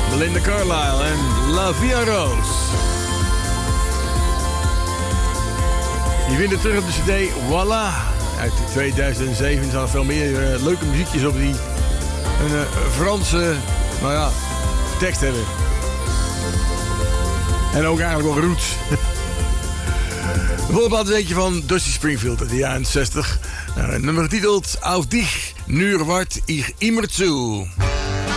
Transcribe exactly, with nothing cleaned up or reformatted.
Belinda Carlisle en La Via Rose. Je vindt het terug op de cd Voilà uit tweeduizend zeven. Er staan veel meer uh, leuke muziekjes op die een uh, Franse, nou ja, tekst hebben. En ook eigenlijk wel roots. De volgende plaat is eentje van Dusty Springfield uit de jaren zestig. Uh, nummer getiteld Auf dich nur wart ich immer zu.